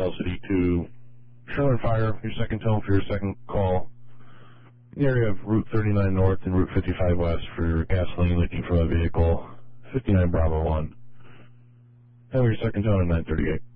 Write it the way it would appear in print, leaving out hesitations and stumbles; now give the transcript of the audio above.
Bell City to Sherman Fire, your second tone for your second call. The area of Route 39 North and Route 55 West for gasoline leaking from a vehicle, 59 Bravo 1. And your second tone at 938.